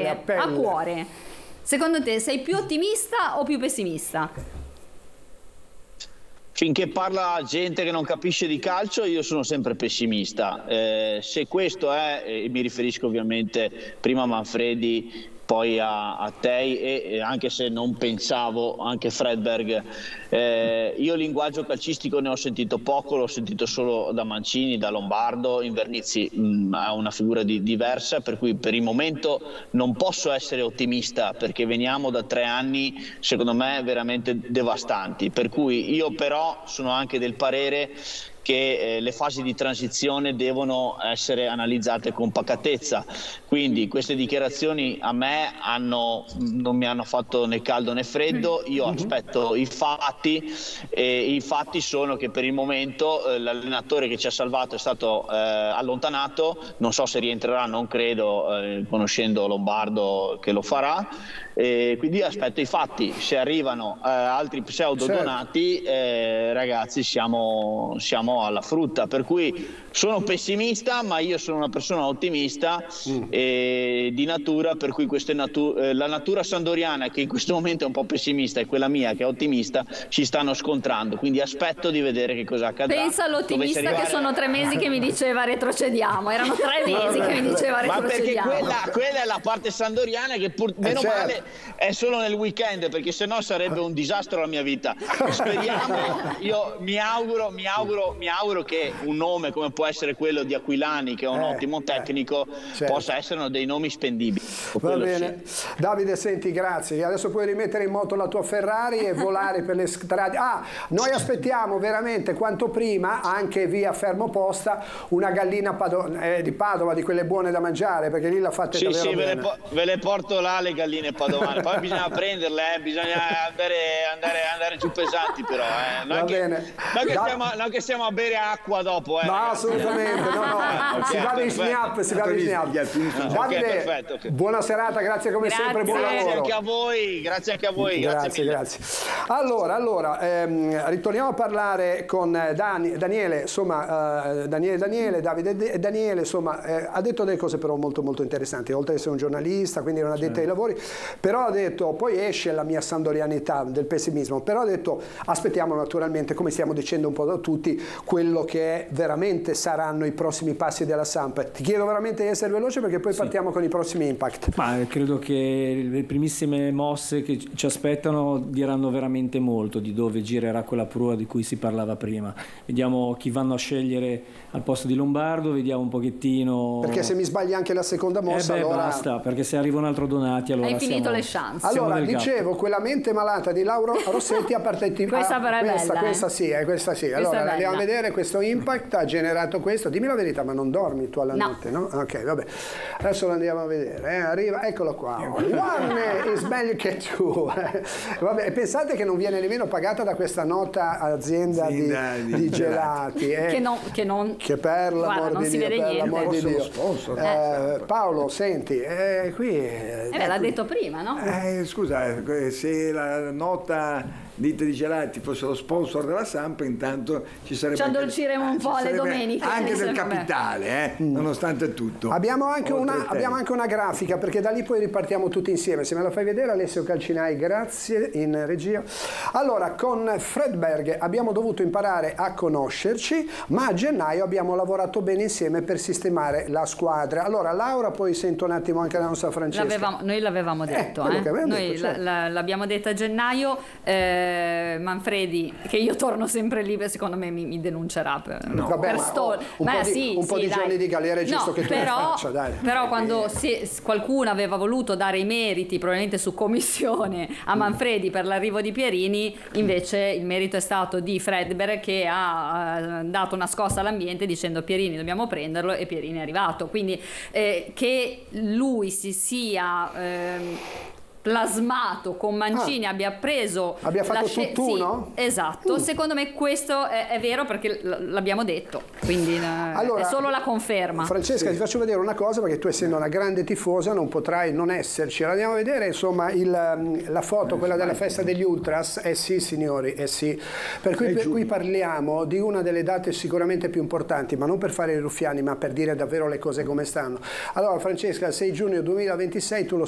a cuore, secondo te sei più ottimista o più pessimista? Finché parla gente che non capisce di calcio, io sono sempre pessimista. Se questo è, e mi riferisco ovviamente prima a Manfredi, poi a te, e anche se non pensavo, anche Fredberg, io linguaggio calcistico ne ho sentito poco, l'ho sentito solo da Mancini, da Lombardo. Invernizzi ha una figura diversa, per cui per il momento non posso essere ottimista, perché veniamo da 3 anni secondo me veramente devastanti, per cui io però sono anche del parere che le fasi di transizione devono essere analizzate con pacatezza, quindi queste dichiarazioni a me non mi hanno fatto né caldo né freddo. Io aspetto i fatti, e i fatti sono che per il momento l'allenatore che ci ha salvato è stato allontanato, non so se rientrerà, non credo, conoscendo Lombardo che lo farà. Quindi aspetto i fatti, se arrivano altri pseudodonati, ragazzi, siamo alla frutta, per cui sono pessimista, ma io sono una persona ottimista di natura, per cui la natura sandoriana, che in questo momento è un po' pessimista, e quella mia che è ottimista, ci stanno scontrando, quindi aspetto di vedere che cosa accadrà. Pensa all'ottimista che sono 3 mesi che mi diceva retrocediamo, erano 3 mesi che mi diceva retrocediamo. Ma perché quella è la parte sandoriana che meno male è solo nel weekend, perché sennò sarebbe un disastro la mia vita. Speriamo, io mi auguro che un nome come può essere quello di Aquilani, che è un ottimo tecnico, possa essere dei nomi spendibili. Va bene. Sì. Davide, senti, grazie. Adesso puoi rimettere in moto la tua Ferrari e volare per le strade. Noi aspettiamo veramente quanto prima, anche via Fermoposta, una gallina di Padova, di quelle buone da mangiare, perché lì la fate davvero bene. Ve le porto là le galline padovane. Poi bisogna prenderle, bisogna andare giù pesanti, però. Non che stiamo a bere acqua dopo. No, assolutamente, no. Si va di snap, Davide, perfetto. Buona serata, grazie come sempre, buon lavoro. Grazie anche a voi. Grazie. Allora, ritorniamo a parlare con Daniele, insomma, Davide Daniele, insomma, ha detto delle cose però molto molto interessanti, oltre ad essere un giornalista, quindi non addetto ai lavori, però ha detto, poi esce la mia sandorianità del pessimismo, però ha detto aspettiamo naturalmente, come stiamo dicendo un po' da tutti, quello che veramente saranno i prossimi passi della Samp. Ti chiedo veramente di essere veloce perché poi partiamo con i prossimi impact. Ma credo che le primissime mosse che ci aspettano diranno veramente molto di dove girerà quella prua di cui si parlava prima. Vediamo chi vanno a scegliere al posto di Lombardo, vediamo un pochettino, perché se mi sbagli anche la seconda mossa allora basta, perché se arriva un altro Donati allora hai finito le chance. Allora dicevo, quella mente malata di Lauro Rossetti a partire questa sì. Allora andiamo a vedere, questo impact ha generato questo. Dimmi la verità, ma non dormi tu alla notte, no? Ok, vabbè, adesso lo andiamo a vedere, arriva, eccolo qua, one is meglio che tu. Vabbè, pensate che non viene nemmeno pagata da questa nota azienda di gelati, che per l'amor di Dio, Paolo, senti, qui l'ha detto prima, no? Scusa, se la nota ditte di gelati fosse lo sponsor della Samp, intanto ci addolciremo un po' le domeniche anche del capitale, nonostante tutto. Abbiamo anche una grafica, perché da lì poi ripartiamo tutti insieme. Se me la fai vedere, Alessio Calcinai, grazie, in regia. Allora, con Fredberg abbiamo dovuto imparare a conoscerci, ma a gennaio abbiamo lavorato bene insieme per sistemare la squadra. Allora Laura, poi sento un attimo anche la nostra Francesca. Noi l'avevamo detto, noi l'abbiamo detto a gennaio. Manfredi, che io torno sempre lì, secondo me mi denuncerà per un po' di giorni di galera è giusto che tu ne faccia, dai. Però quando qualcuno aveva voluto dare i meriti, probabilmente su commissione, a Manfredi per l'arrivo di Pierini, invece il merito è stato di Fredberg, che ha dato una scossa all'ambiente dicendo Pierini dobbiamo prenderlo, e Pierini è arrivato. Quindi che lui si sia plasmato con Mancini, abbia fatto tutt'uno? Sì, esatto. Secondo me questo è vero, perché l'abbiamo detto, quindi allora, è solo la conferma. Francesca, ti faccio vedere una cosa, perché tu, essendo una grande tifosa, non potrai non esserci. Andiamo a vedere, insomma, la foto, quella della festa degli Ultras. Sì, signori, sì. Per cui parliamo di una delle date sicuramente più importanti, ma non per fare i ruffiani, ma per dire davvero le cose come stanno. Allora, Francesca, il 6 giugno 2026, tu lo